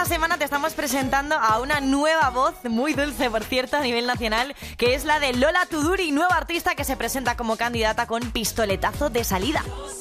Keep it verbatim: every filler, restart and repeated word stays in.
esta semana te estamos presentando a una nueva voz, muy dulce por cierto, a nivel nacional, que es la de Lola Tuduri, nueva artista que se presenta como candidata con pistoletazo de salida.